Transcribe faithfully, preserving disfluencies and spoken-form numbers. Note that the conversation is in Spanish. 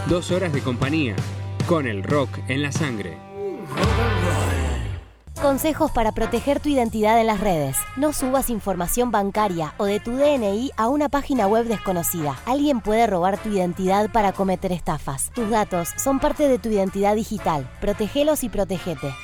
Dos horas de compañía, con el rock en la sangre. Consejos para proteger tu identidad en las redes. No subas información bancaria o de tu D N I a una página web desconocida. Alguien puede robar tu identidad para cometer estafas. Tus datos son parte de tu identidad digital. Protégelos y protegete.